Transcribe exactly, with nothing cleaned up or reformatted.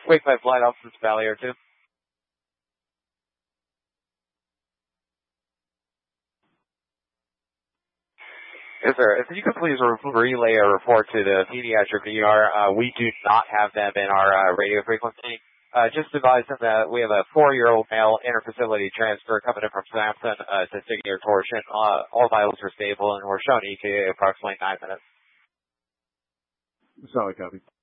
Wake five flight officer, Valley Air two. Yes, sir. If you could please re- relay a report to the pediatric E R, uh, we do not have them in our uh, radio frequency. Uh, just advise them that we have a four-year-old male interfacility transfer coming in from Samson uh, to testicular torsion. Uh, all vitals are stable, and we're showing E T A approximately nine minutes. Solid copy.